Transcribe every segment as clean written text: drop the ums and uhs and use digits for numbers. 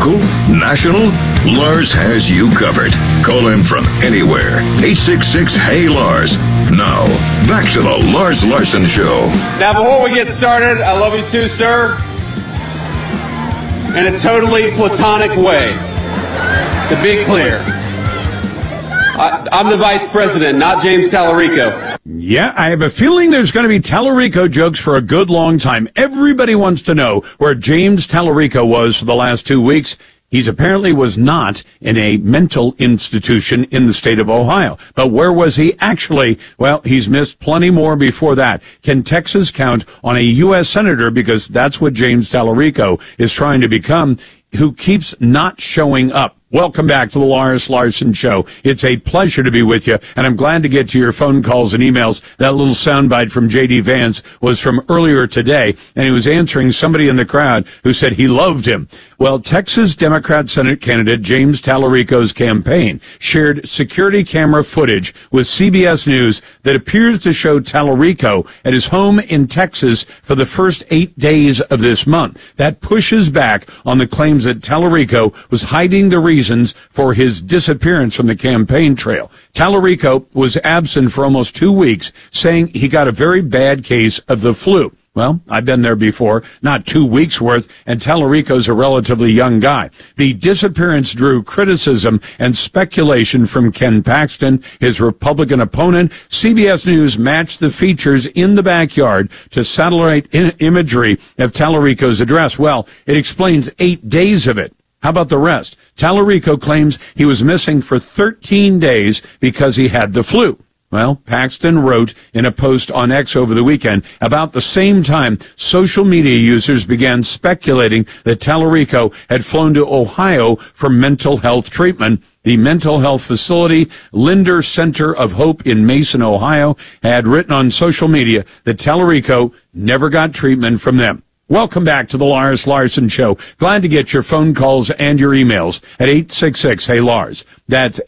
local, national, Lars has you covered. Call him from anywhere. 866-HEY-LARS. Now, back to the Lars Larson Show. Now, before we get started, I love you too, sir. In a totally platonic way. To be clear. I'm the vice president, not James Tallarico. Yeah, I have a feeling there's going to be Tallarico jokes for a good long time. Everybody wants to know where James Tallarico was for the last 2 weeks. He's apparently was not in a mental institution in the state of Ohio. But where was he actually? Well, he's missed plenty more before that. Can Texas count on a U.S. senator, because that's what James Tallarico is trying to become, who keeps not showing up? Welcome back to the Lars Larson Show. It's a pleasure to be with you, and I'm glad to get to your phone calls and emails. That little soundbite from J.D. Vance was from earlier today, and he was answering somebody in the crowd who said he loved him. Well, Texas Democrat Senate candidate James Tallarico's campaign shared security camera footage with CBS News that appears to show Tallarico at his home in Texas for the first 8 days of this month. That pushes back on the claims that Tallarico was hiding the reasons for his disappearance from the campaign trail. Tallarico was absent for almost 2 weeks, saying he got a very bad case of the flu. Well, I've been there before, not 2 weeks worth, and Tallarico's a relatively young guy. The disappearance drew criticism and speculation from Ken Paxton, his Republican opponent. CBS News matched the features in the backyard to satellite imagery of Tallarico's address. Well, it explains 8 days of it. How about the rest? Tallarico claims he was missing for 13 days because he had the flu. Well, Paxton wrote in a post on X over the weekend, about the same time social media users began speculating that Tallarico had flown to Ohio for mental health treatment. The mental health facility, Linder Center of Hope in Mason, Ohio, had written on social media that Tallarico never got treatment from them. Welcome back to the Lars Larson Show. Glad to get your phone calls and your emails at 866-HEY-LARS. That's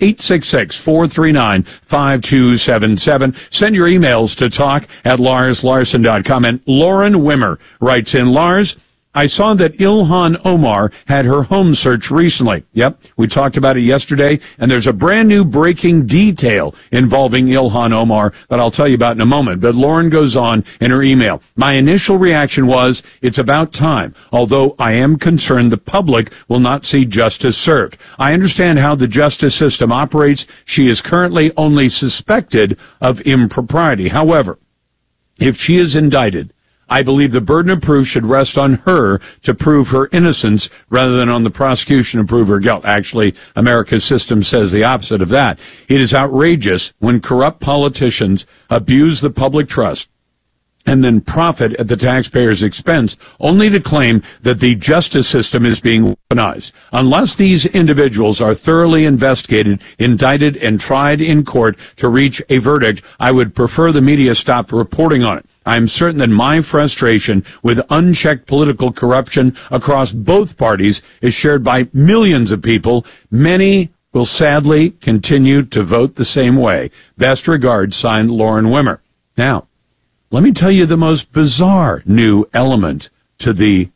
866-439-5277. Send your emails to talk@larslarson.com. And Lauren Wimmer writes in, Lars, I saw that Ilhan Omar had her home search recently. Yep, we talked about it yesterday, and there's a brand new breaking detail involving Ilhan Omar that I'll tell you about in a moment. But Lauren goes on in her email. My initial reaction was, it's about time, although I am concerned the public will not see justice served. I understand how the justice system operates. She is currently only suspected of impropriety. However, if she is indicted, I believe the burden of proof should rest on her to prove her innocence rather than on the prosecution to prove her guilt. Actually, America's system says the opposite of that. It is outrageous when corrupt politicians abuse the public trust and then profit at the taxpayers' expense, only to claim that the justice system is being weaponized. Unless these individuals are thoroughly investigated, indicted, and tried in court to reach a verdict, I would prefer the media stop reporting on it. I'm certain that my frustration with unchecked political corruption across both parties is shared by millions of people. Many will sadly continue to vote the same way. Best regards, signed Lauren Wimmer. Now, let me tell you the most bizarre new element to the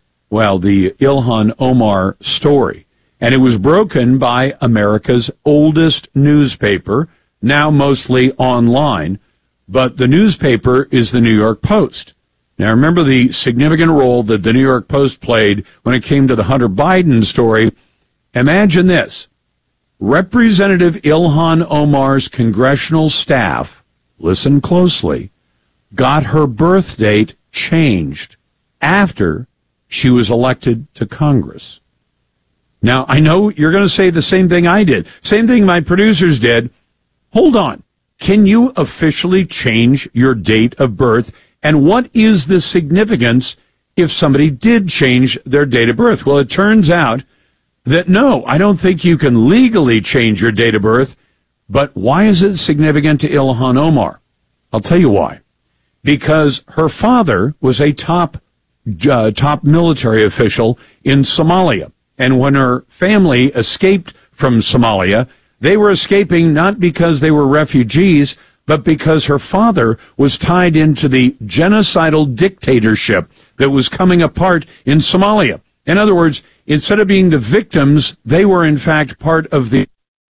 Ilhan Omar story. And it was broken by America's oldest newspaper, now mostly online. But the newspaper is the New York Post. Now, remember the significant role that the New York Post played when it came to the Hunter Biden story. Imagine this. Representative Ilhan Omar's congressional staff, listen closely, got her birth date changed after she was elected to Congress. Now, I know you're going to say the same thing I did, same thing my producers did. Hold on. Can you officially change your date of birth? And what is the significance if somebody did change their date of birth? Well, it turns out that no, I don't think you can legally change your date of birth. But why is it significant to Ilhan Omar? I'll tell you why. Because her father was a top military official in Somalia. And when her family escaped from Somalia, they were escaping not because they were refugees, but because her father was tied into the genocidal dictatorship that was coming apart in Somalia. In other words, instead of being the victims, they were in fact part of the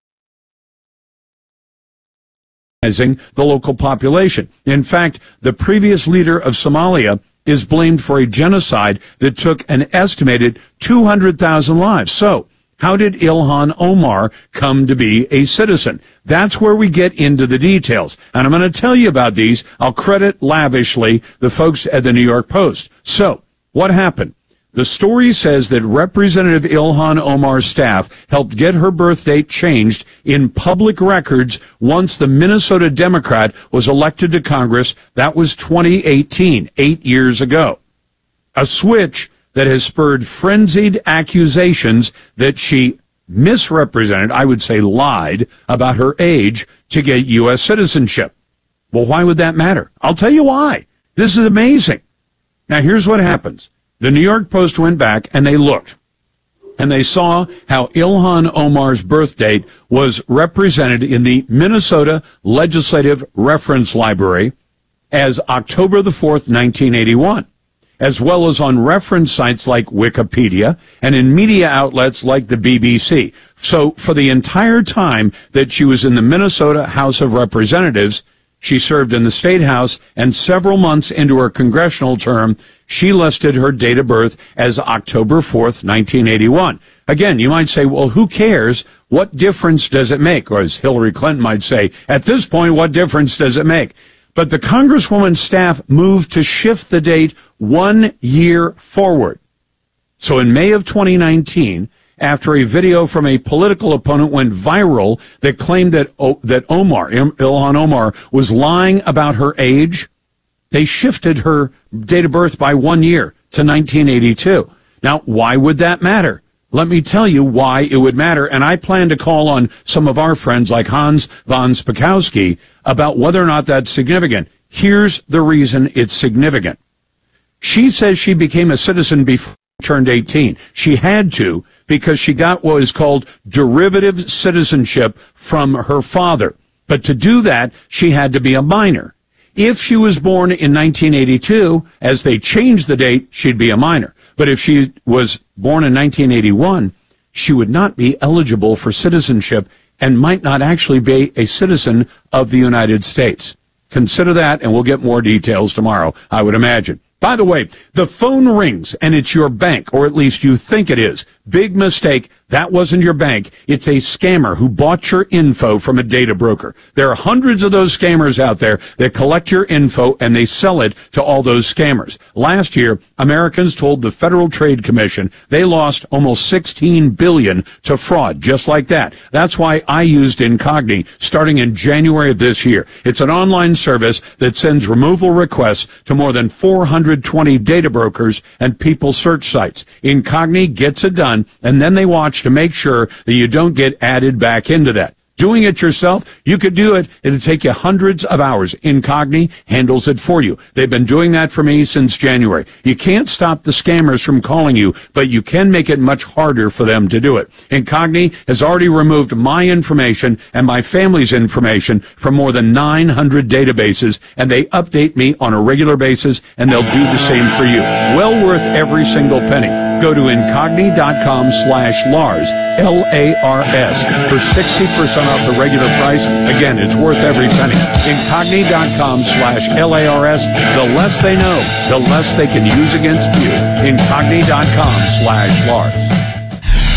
local population. In fact, the previous leader of Somalia is blamed for a genocide that took an estimated 200,000 lives. So, how did Ilhan Omar come to be a citizen? That's where we get into the details. And I'm going to tell you about these. I'll credit lavishly the folks at the New York Post. So, what happened? The story says that Representative Ilhan Omar's staff helped get her birth date changed in public records once the Minnesota Democrat was elected to Congress. That was 2018, 8 years ago. A switch that has spurred frenzied accusations that she misrepresented, I would say lied, about her age to get U.S. citizenship. Well, why would that matter? I'll tell you why. This is amazing. Now, here's what happens. The New York Post went back and they looked. And they saw how Ilhan Omar's birth date was represented in the Minnesota Legislative Reference Library as October the 4th, 1981. As well as on reference sites like Wikipedia and in media outlets like the BBC. So for the entire time that she was in the Minnesota House of Representatives, she served in the State House, and several months into her congressional term, she listed her date of birth as October 4th, 1981. Again, you might say, well, who cares? What difference does it make? Or as Hillary Clinton might say, at this point, what difference does it make? But the Congresswoman's staff moved to shift the date 1 year forward. So in May of 2019, after a video from a political opponent went viral that claimed that Ilhan Omar, was lying about her age, they shifted her date of birth by 1 year to 1982. Now, why would that matter? Let me tell you why it would matter, and I plan to call on some of our friends like Hans von Spakovsky about whether or not that's significant. Here's the reason it's significant. She says she became a citizen before she turned 18. She had to because she got what is called derivative citizenship from her father. But to do that, she had to be a minor. If she was born in 1982, as they changed the date, she'd be a minor. But if she was born in 1981, she would not be eligible for citizenship and might not actually be a citizen of the United States. Consider that, and we'll get more details tomorrow, I would imagine. By the way, the phone rings, and it's your bank, or at least you think it is. Big mistake. That wasn't your bank. It's a scammer who bought your info from a data broker. There are hundreds of those scammers out there that collect your info and they sell it to all those scammers. Last year, Americans told the Federal Trade Commission they lost almost $16 billion to fraud, just like that. That's why I used Incogni starting in January of this year. It's an online service that sends removal requests to more than 420 data brokers and people search sites. Incogni gets it done, and then they watch to make sure that you don't get added back into that. Doing it yourself, you could do it. It'll take you hundreds of hours. Incogni handles it for you. They've been doing that for me since January. You can't stop the scammers from calling you, but you can make it much harder for them to do it. Incogni has already removed my information and my family's information from more than 900 databases, and they update me on a regular basis, and they'll do the same for you. Well worth every single penny. Go to Incogni.com/Lars, L-A-R-S, for 60% off the regular price. Again, it's worth every penny. Incogni.com/LARS. The less they know, the less they can use against you. Incogni.com/Lars.